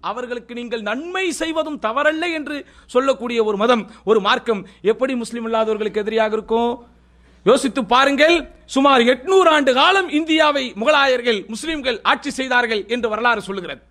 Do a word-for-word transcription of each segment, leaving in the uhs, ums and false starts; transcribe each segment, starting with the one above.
அவர்களுக்கு நீங்கள் நன்மை செய்வதும் தவறல்ல என்று சொல்லக்கூடிய ஒரு மதம், ஒரு மார்க்கம் எப்படி முஸ்லிம் இல்லாதவர்களுக்கு எதிரியாக இருக்கும்? யோசித்து பாருங்கள். சுமார் எட்நூறு ஆண்டு காலம் இந்தியாவை முகலாயர்கள் முஸ்லிம்கள் ஆட்சி செய்தார்கள் என்று வரலாறு சொல்லுகிறது.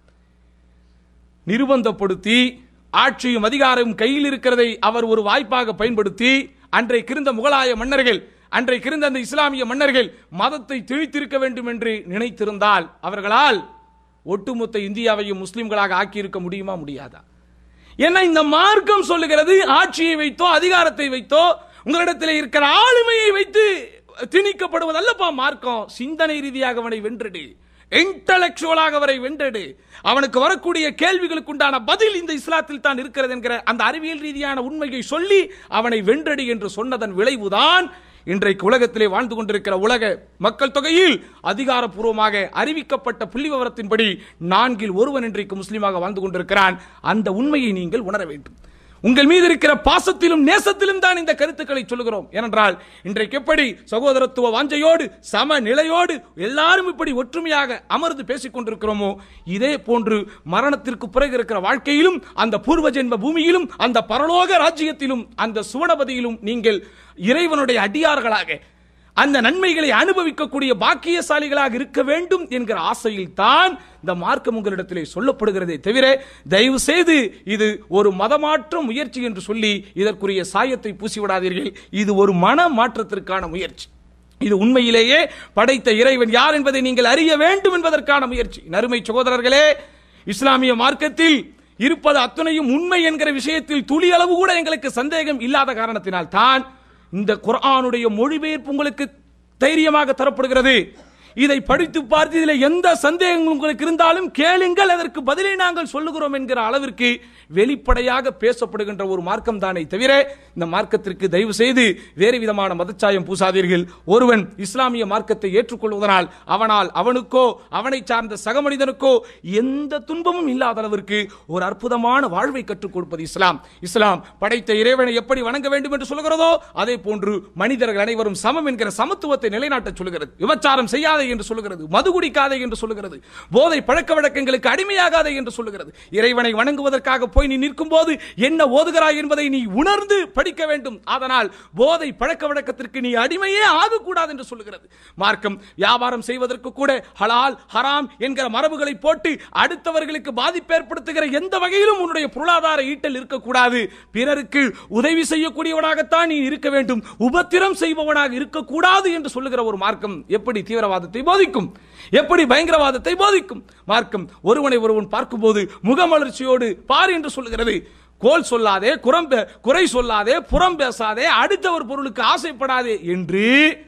நிர்பந்தப்படுத்தி ஆட்சியும் அதிகாரமும் கையில் இருக்கிறதை அவர் ஒரு வாய்ப்பாக பயன்படுத்தி அன்றைக்கு இருந்த முகலாய மன்னர்கள், அன்றைக்கு இருந்த அந்த இஸ்லாமிய மன்னர்கள் மதத்தை திணித்திருக்க வேண்டும் என்று நினைத்திருந்தால் அவர்களால் ஒட்டுமொத்த இந்தியாவையும் முஸ்லிம்களாக ஆக்கியிருக்க முடியுமா? முடியாதா? ஏன்னா இந்த மார்க்கம் சொல்லுகிறது, ஆட்சியை வைத்தோ அதிகாரத்தை வைத்தோ உங்களிடத்தில் இருக்கிற ஆளுமையை வைத்து திணிக்கப்படுவதல்லப்பா மார்க்கம். சிந்தனை ரீதியாக அவனை வென்றெடு, இன்டலெக்சுவலாக அவரை வென்றெடு, அவனுக்கு வரக்கூடிய கேள்விகளுக்கு உண்டான பதில் இந்த இஸ்லாத்தில் தான் இருக்கிறது என்கிற அந்த அறிவியல் ரீதியான உண்மையை சொல்லி அவனை வென்றெடு என்று சொன்னதன் விளைவுதான் இன்றைக்கு உலகத்திலே வாழ்ந்து கொண்டிருக்கிற உலக மக்கள் தொகையில் அதிகாரப்பூர்வமாக அறிவிக்கப்பட்ட புள்ளி விவரத்தின்படி நான்கில் ஒருவன் இன்றைக்கு முஸ்லீமாக வாழ்ந்து கொண்டிருக்கிறான். அந்த உண்மையை நீங்கள் உணர வேண்டும். உங்கள் மீது இருக்கிற பாசத்திலும் நேசத்திலும் தான் இந்த கருத்துக்களை சொல்லுகிறோம். ஏனென்றால் இன்றைக்கு எப்படி சகோதரத்துவ வாஞ்சையோடு சம நிலையோடு எல்லாரும் இப்படி ஒற்றுமையாக அமர்ந்து பேசிக் கொண்டிருக்கிறோமோ, இதே போன்று மரணத்திற்கு பிறகு இருக்கிற வாழ்க்கையிலும் அந்த பூர்வ ஜென்ம பூமியிலும் அந்த பரலோக ராஜ்யத்திலும் அந்த சுவனபதியிலும் நீங்கள் இறைவனுடைய அடியார்களாக அந்த நன்மைகளை அனுபவிக்கக்கூடிய பாக்கியசாலிகளாக இருக்க வேண்டும் என்கிற ஆசையில் தான் இந்த மார்க்கம் உங்களிடத்திலே சொல்லப்படுகிறதே தவிர, தயவு செய்து இது ஒரு மதமாற்ற முயற்சி என்று சொல்லி இதற்குரிய சாயத்தை பூசிவிடாதீர்கள். இது ஒரு மன மாற்றத்திற்கான முயற்சி. இது உண்மையிலேயே படைத்த இறைவன் யார் என்பதை நீங்கள் அறிய வேண்டும் என்பதற்கான முயற்சி. நறுமை சகோதரர்களே, இஸ்லாமிய மார்க்கத்தில் இருப்பது அத்துணையும் உண்மை என்கிற விஷயத்தில் துளி அளவு கூட எங்களுக்கு சந்தேகம் இல்லாத காரணத்தினால் தான் இந்த குர்ஆனுடைய மொழிபெயர்ப்பு உங்களுக்கு தைரியமாக தரப்படுகிறது. இதை படித்து பார்த்து இதில் எந்த சந்தேகங்கள் உங்களுக்கு இருந்தாலும் கேளுங்கள், அதற்கு பதிலை நாங்கள் சொல்லுகிறோம் என்கிற அளவிற்கு வெளிப்படையாக பேசப்படுகின்ற ஒரு மார்க்கம் தானே தவிர, இந்த மார்க்கத்திற்கு தயவு செய்து வேறு விதமான மதச்சாயம் பூசாதீர்கள். ஒருவன் இஸ்லாமிய மார்க்கத்தை ஏற்றுக்கொள்வதனால் அவனால் அவனுக்கோ அவனை சார்ந்த சக மனிதனுக்கோ எந்த துன்பமும் இல்லாத அளவிற்கு ஒரு அற்புதமான வாழ்வை கற்றுக் கொடுப்பது இஸ்லாம். இஸ்லாம் படைத்த இறைவனை எப்படி வணங்க வேண்டும் என்று சொல்கிறதோ அதே போன்று மனிதர்கள் அனைவரும் சமம் என்கிற சமத்துவத்தை நிலைநாட்ட சொல்கிறது. விபச்சாரம் செய்யாத என்று சொல்லுகிறது, மது குடிக்காதே என்று சொல்லுகிறது, போதை பழக்க வழக்கங்களுக்கு அடிமையாகாதே என்று சொல்லுகிறது. இறைவனை வணங்குவதற்காக போய் நீ நிற்கும் போது என்ன ஓதுகிறாய் என்பதை நீ உணர்ந்து படிக்க வேண்டும். அதனால் போதை பழக்க வழக்கத்திற்கு நீ அடிமையே ஆகக்கூடாது என்று சொல்லுகிறது. மார்க்கம் வியாபாரம் செய்வதற்கு கூட ஹலால் ஹராம் என்கிற மரபுகளை போட்டு அடுத்தவர்களுக்கு பாதிப்பு ஏற்படுத்துகிற எந்த வகையிலும் உன்னுடைய பொருளாதார ஈட்டல் இருக்கக்கூடாது. பிறருக்கு உதவி செய்யக்கூடியவனாகத்தான் நீ இருக்க வேண்டும், உபத்திரம் செய்பவனாக இருக்கக்கூடாது என்று சொல்லுகிற ஒரு மார்க்கம் எப்படி தீவிரவாதத்தை போதிக்கும், எப்படி பயங்கரவாதத்தை போதிக்கும்? மார்க்கம் ஒருவனை ஒருவன் பார்க்கும்போது முகமலர்ச்சியோடு பார் என்று சொல்லுகிறது. கோல் சொல்லாதே, குறை சொல்லாதே, புறம் பேசாதே, அடுத்தவர் பொருளுக்கு ஆசைப்படாதே என்று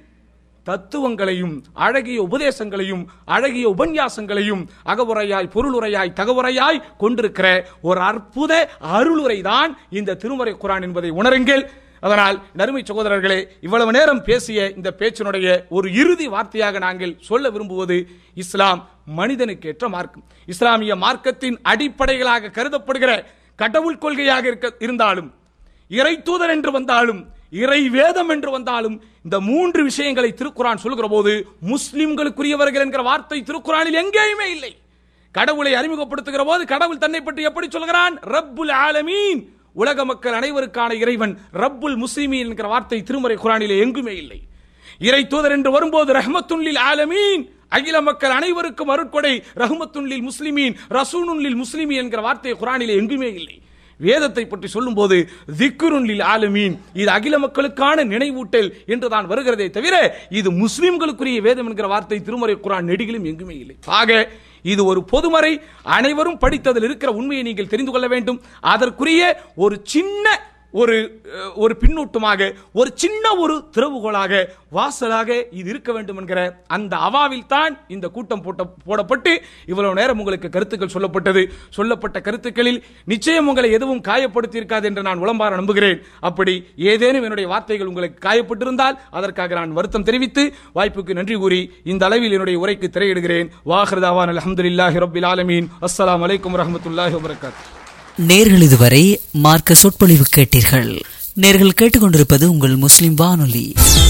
தத்துவங்களையும் அழகிய உபதேசங்களையும் அழகிய உபன்யாசங்களையும் அகவுரையாய் பொருளுரையாய் தகவுரையாய் கொண்டிருக்கிற ஒரு அற்புத அருளுரை தான் இந்த திருமறை குர்ஆன் என்பதை உணருங்கள். அதனால் நறுமை சகோதரர்களே, இவ்வளவு நேரம் பேசிய இந்த பேச்சினுடைய ஒரு இறுதி வார்த்தையாக நாங்கள் சொல்ல விரும்புவது, இஸ்லாம் மனிதனுக்கு ஏற்ற மார்க்கம். இஸ்லாமிய மார்க்கத்தின் அடிப்படைகளாக கருதப்படுகிற கடவுள் கொள்கையாக இருந்தாலும், இறை தூதர் என்று வந்தாலும், இறை வேதம் என்று வந்தாலும், இந்த மூன்று விஷயங்களை திருக்குர்ஆன் சொல்கிற போது முஸ்லிம்களுக்குரியவர்கள் என்கிற வார்த்தை திருக்குர்ஆனில் எங்கேயுமே இல்லை. கடவுளை அறிமுகப்படுத்துகிற போது கடவுள் தன்னை பற்றி எப்படி சொல்கிறான்? ரப்புல் ஆலமீன், உலக மக்கள் அனைவருக்கான இறைவன். ரப்புல் முஸ்லிமீன் என்கிற வார்த்தை திருமறை குர்ஆனிலே எங்குமே இல்லை. இறை தூதர் என்று வரும்போது ரஹ்மத்துல் லில் ஆலமீன், அகில மக்கள் அனைவருக்கும் அருட்கொடை, ரஹ்மத்துல் லில் முஸ்லிமீன், ரசூலுல் லில் முஸ்லிமீன் என்கிற வார்த்தை குர்ஆனிலே எங்குமே இல்லை. வேதத்தை பற்றி சொல்லும் போது திக்ருன் லில் ஆலமீன், இது அகில மக்களுக்கான நினைவூட்டல் என்று தான் வருகிறதே தவிர இது முஸ்லிம்களுக்குரிய வேதம் என்கிற வார்த்தை திருமறை குர்ஆன் நெடுகிலும் எங்குமே இல்லை. ஆக இது ஒரு பொதுமறை, அனைவரும் படித்ததில் இருக்கிற உண்மையை நீங்கள் தெரிந்து கொள்ள வேண்டும். அதற்குரிய ஒரு சின்ன ஒரு ஒரு பின்னூட்டமாக, ஒரு சின்ன ஒரு திறவுகோலாக, வாசலாக இது இருக்க வேண்டும் என்கிற அந்த அவாவில் தான் இந்த கூட்டம் போட்ட போடப்பட்டு இவ்வளவு நேரம் உங்களுக்கு கருத்துக்கள் சொல்லப்பட்டது. சொல்லப்பட்ட கருத்துக்களில் நிச்சயம் உங்களை எதுவும் காயப்படுத்தி இருக்காது என்று நான் உளம்பார நம்புகிறேன். அப்படி ஏதேனும் என்னுடைய வார்த்தைகள் உங்களுக்கு காயப்பட்டிருந்தால் அதற்காக நான் வருத்தம் தெரிவித்து வாய்ப்புக்கு நன்றி கூறி இந்த அளவில் என்னுடைய உரைக்கு திரையிடுகிறேன். வாஹிர் தஅவானா அல்ஹம்துலில்லாஹி ரப்பில் ஆலமீன். அஸ்ஸலாமு அலைக்கும் வரஹ்மத்துல்லாஹி வபரகாத்துஹு. நேர்கள் இதுவரை மார்க்க சொற்பொழிவு கேட்டீர்கள். நேர்கள் கேட்டுக்கொண்டிருப்பது உங்கள் முஸ்லிம் வானொலி.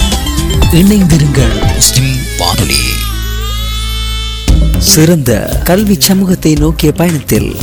இணைந்திருங்கள் முஸ்லிம் வானொலி. சிறந்த கல்வி சமூகத்தை நோக்கிய பயணத்தில்